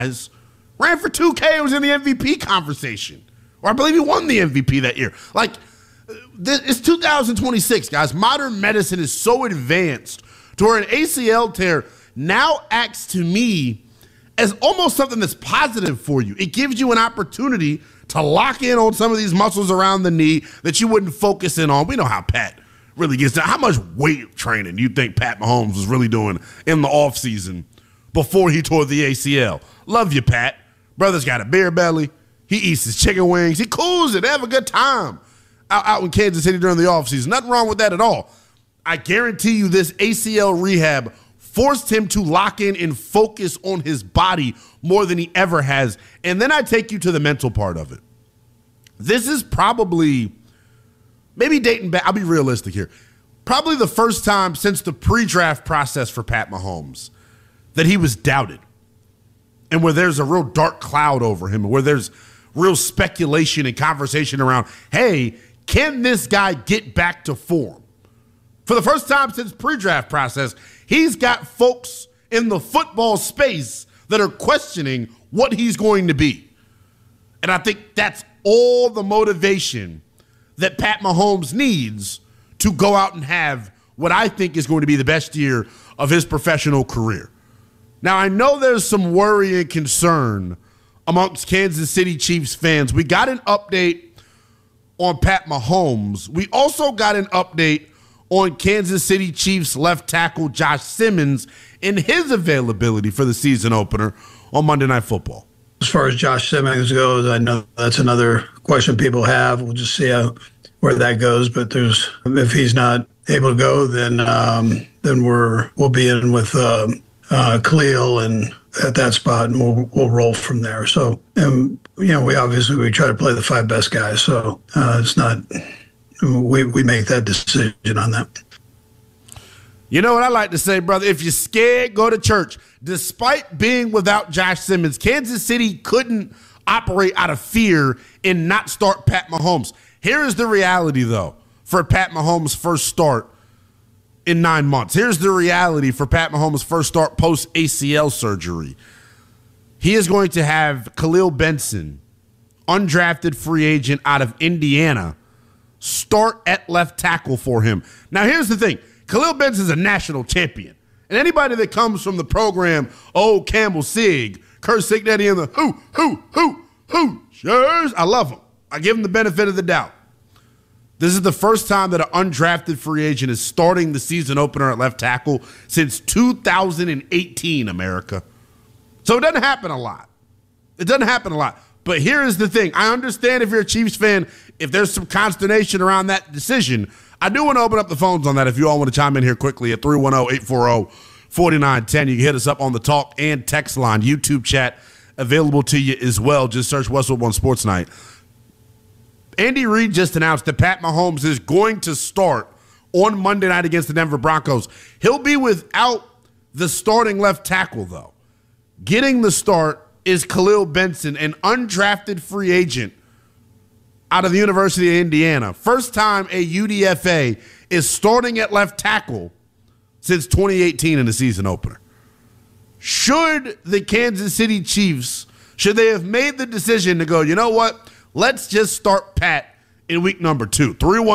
ran for 2K and was in the MVP conversation. Or I believe he won the MVP that year. Like, it's 2026, guys. Modern medicine is so advanced to where an ACL tear now acts to me as almost something that's positive for you. It gives you an opportunity to lock in on some of these muscles around the knee that you wouldn't focus in on. We know how Pat really gets down. How much weight training do you think Pat Mahomes was really doing in the offseason before he tore the ACL? Love you, Pat. Brother's got a beer belly. He eats his chicken wings. He cools it. They have a good time out in Kansas City during the offseason. Nothing wrong with that at all. I guarantee you this ACL rehab forced him to lock in and focus on his body more than he ever has. And then I take you to the mental part of it. This is probably, maybe dating back, I'll be realistic here, probably the first time since the pre-draft process for Pat Mahomes that he was doubted and where there's a real dark cloud over him, where there's real speculation and conversation around, hey, can this guy get back to form? For the first time since pre-draft process, he's got folks in the football space that are questioning what he's going to be. And I think that's all the motivation that Pat Mahomes needs to go out and have what I think is going to be the best year of his professional career. Now, I know there's some worry and concern amongst Kansas City Chiefs fans. We got an update on Pat Mahomes. We also got an update on Kansas City Chiefs left tackle Josh Simmons and his availability for the season opener on Monday Night Football. As far as Josh Simmons goes, I know that's another question people have. We'll just see where that goes. But if he's not able to go, then we'll be in with Khalil and at that spot, and we'll roll from there. So, we try to play the five best guys. So it's not we make that decision on that. You know what I like to say, brother? If you're scared, go to church. Despite being without Josh Simmons, Kansas City couldn't operate out of fear and not start Pat Mahomes. Here is the reality, though, for Pat Mahomes' first start in 9 months. Here's the reality for Pat Mahomes' first start post-ACL surgery. He is going to have Khalil Benson, undrafted free agent out of Indiana, start at left tackle for him. Now, here's the thing. Khalil Benson is a national champion. And anybody that comes from the program, Campbell Sig, Kurt Signetti, and the Hoosiers, I love him. I give him the benefit of the doubt. This is the first time that an undrafted free agent is starting the season opener at left tackle since 2018, America. So it doesn't happen a lot. But here is the thing. I understand if you're a Chiefs fan, if there's some consternation around that decision. I do want to open up the phones on that if you all want to chime in here quickly at 310-840-4910. You can hit us up on the talk and text line. YouTube chat available to you as well. Just search Westwood One Sports Night. Andy Reid just announced that Pat Mahomes is going to start on Monday night against the Denver Broncos. He'll be without the starting left tackle, though. Getting the start is Khalil Benson, an undrafted free agent out of the University of Indiana. First time a UDFA is starting at left tackle since 2018 in the season opener. Should the Kansas City Chiefs, should they have made the decision to go, you know what, let's just start Pat in week number 2.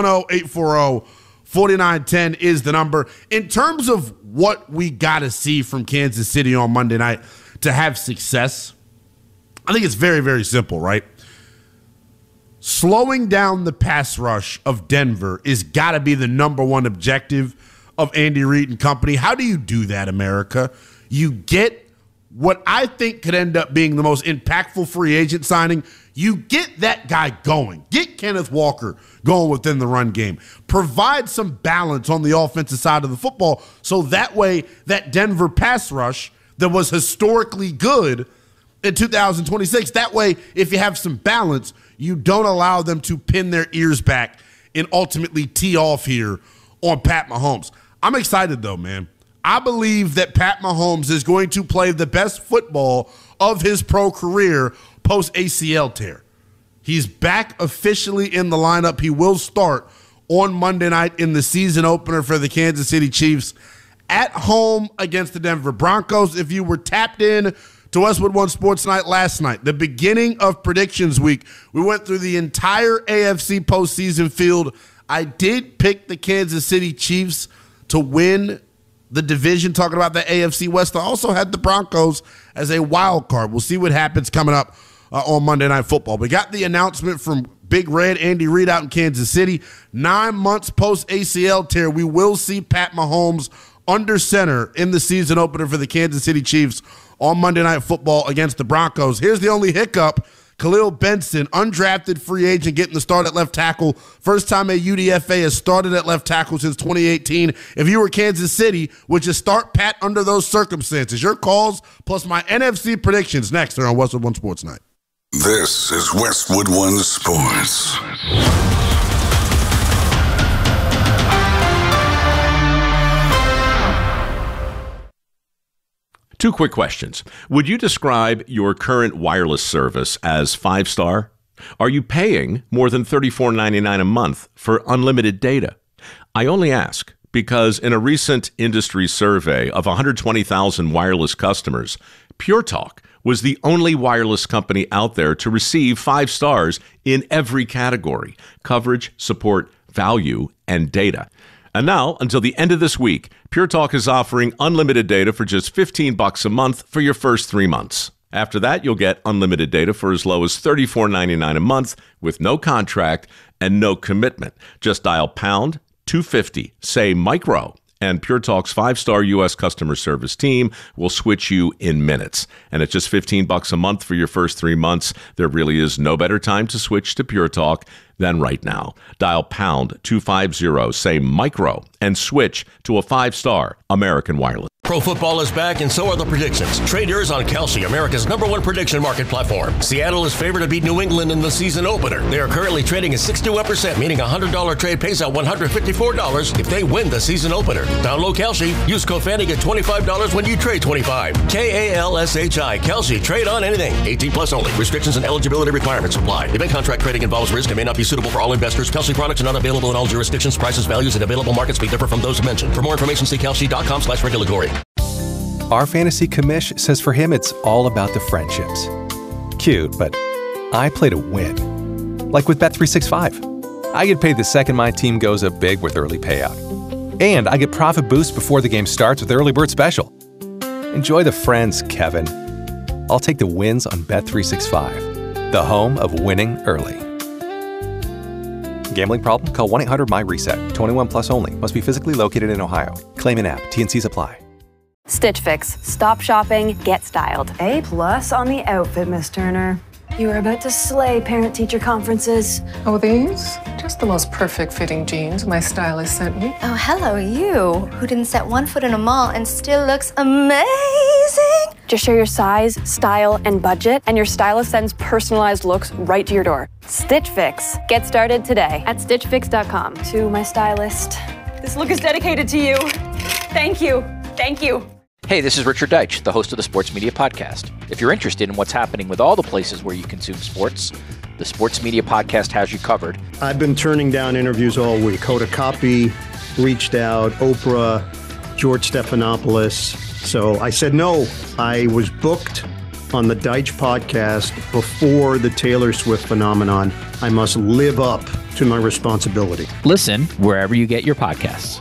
310-840-4910 is the number. In terms of what we got to see from Kansas City on Monday night to have success, I think it's very, very simple, right? Slowing down the pass rush of Denver is got to be the number one objective of Andy Reid and company. How do you do that, America? You get what I think could end up being the most impactful free agent signing. You get that guy going. Get Kenneth Walker going within the run game. Provide some balance on the offensive side of the football so that way that Denver pass rush that was historically good in 2026, that way if you have some balance, you don't allow them to pin their ears back and ultimately tee off here on Pat Mahomes. I'm excited, though, man. I believe that Pat Mahomes is going to play the best football of his pro career post-ACL tear. He's back officially in the lineup. He will start on Monday night in the season opener for the Kansas City Chiefs at home against the Denver Broncos. If you were tapped in to Westwood One Sports Night last night, the beginning of predictions week. We went through the entire AFC postseason field. I did pick the Kansas City Chiefs to win the division, talking about the AFC West. I also had the Broncos as a wild card. We'll see what happens coming up on Monday Night Football. We got the announcement from Big Red, Andy Reid out in Kansas City. 9 months post ACL tear, we will see Pat Mahomes under center in the season opener for the Kansas City Chiefs on Monday Night Football against the Broncos. Here's the only hiccup. Khalil Benson, undrafted free agent, getting the start at left tackle. First time a UDFA has started at left tackle since 2018. If you were Kansas City, would you start Pat under those circumstances? Your calls plus my NFC predictions next here on Westwood One Sports Night. This is Westwood One Sports. Two quick questions. Would you describe your current wireless service as 5-star? Are you paying more than $34.99 a month for unlimited data? I only ask because in a recent industry survey of 120,000 wireless customers, Pure Talk was the only wireless company out there to receive 5 stars in every category: coverage, support, value, and data. And now, until the end of this week, Pure Talk is offering unlimited data for just $15 a month for your first 3 months. After that, you'll get unlimited data for as low as $34.99 a month with no contract and no commitment. Just dial pound 250, say micro, and Pure Talk's 5-star U.S. customer service team will switch you in minutes. And at just $15 a month for your first 3 months, there really is no better time to switch to Pure Talk than right now. Dial pound 250, say micro, and switch to a 5-star American Wireless. Pro football is back, and so are the predictions. Trade yours on Kalshi, America's #1 prediction market platform. Seattle is favored to beat New England in the season opener. They are currently trading at 61%, meaning a $100 trade pays out $154 if they win the season opener. Download Kalshi. Use code FANNY, get $25 when you trade $25. KALSHI. Kalshi. Trade on anything. 18 plus only. Restrictions and eligibility requirements apply. Event contract trading involves risk and may not be suitable for all investors. Kalshi products are not available in all jurisdictions. Prices, values, and available markets may differ from those mentioned. For more information, see kalshi.com/regulatory. Our fantasy commish says for him it's all about the friendships. Cute, but I play to win. Like with Bet365. I get paid the second my team goes up big with early payout. And I get profit boost before the game starts with Early Bird Special. Enjoy the friends, Kevin. I'll take the wins on Bet365, the home of winning early. Gambling problem? Call 1-800-MY-RESET. 21 plus only. Must be physically located in Ohio. Claim in app. T&Cs apply. Stitch Fix. Stop shopping, get styled. A+ on the outfit, Miss Turner. You are about to slay parent-teacher conferences. Oh, these? Just the most perfect fitting jeans my stylist sent me. Oh, hello, you, who didn't set one foot in a mall and still looks amazing. Just share your size, style, and budget, and your stylist sends personalized looks right to your door. Stitch Fix. Get started today at StitchFix.com. To my stylist. This look is dedicated to you. Thank you. Thank you. Hey, this is Richard Deitch, the host of the Sports Media Podcast. If you're interested in what's happening with all the places where you consume sports, the Sports Media Podcast has you covered. I've been turning down interviews all week. Hoda Kotb reached out, Oprah, George Stephanopoulos. So I said no. I was booked on the Deitch Podcast before the Taylor Swift phenomenon. I must live up to my responsibility. Listen wherever you get your podcasts.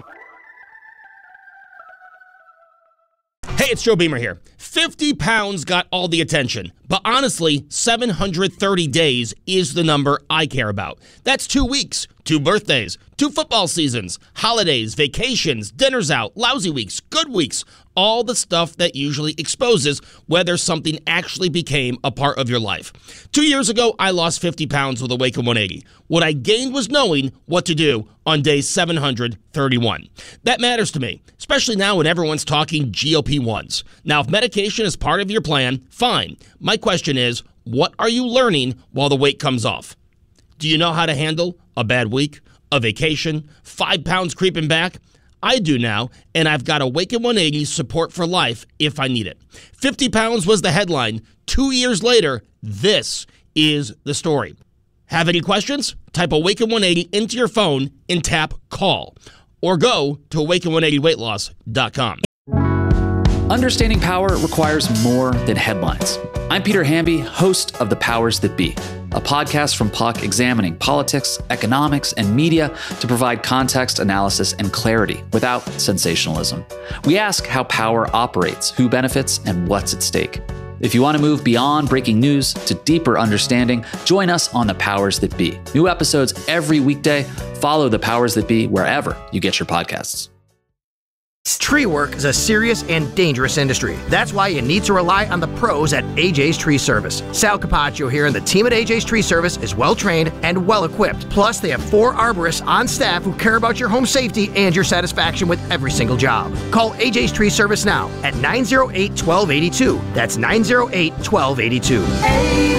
Hey, it's Joe Beamer here. 50 pounds got all the attention, but honestly, 730 days is the number I care about. That's 2 weeks, 2 birthdays, 2 football seasons, holidays, vacations, dinners out, lousy weeks, good weeks, all the stuff that usually exposes whether something actually became a part of your life. 2 years ago, I lost 50 pounds with Awaken 180. What I gained was knowing what to do on day 731. That matters to me, especially now when everyone's talking GLP-1s. Now, if medication is part of your plan, fine. My question is, what are you learning while the weight comes off? Do you know how to handle a bad week, a vacation, 5 pounds creeping back? I do now, and I've got Awaken 180 support for life if I need it. 50 pounds was the headline. 2 years later, this is the story. Have any questions? Type Awaken 180 into your phone and tap call, or go to awaken180weightloss.com. Understanding power requires more than headlines. I'm Peter Hamby, host of The Powers That Be, a podcast from Puck examining politics, economics, and media to provide context, analysis, and clarity without sensationalism. We ask how power operates, who benefits, and what's at stake. If you want to move beyond breaking news to deeper understanding, join us on The Powers That Be. New episodes every weekday. Follow The Powers That Be wherever you get your podcasts. Tree work is a serious and dangerous industry. That's why you need to rely on the pros at AJ's Tree Service. Sal Capaccio here, and the team at AJ's Tree Service is well-trained and well-equipped. Plus, they have 4 arborists on staff who care about your home safety and your satisfaction with every single job. Call AJ's Tree Service now at 908-1282. That's 908-1282.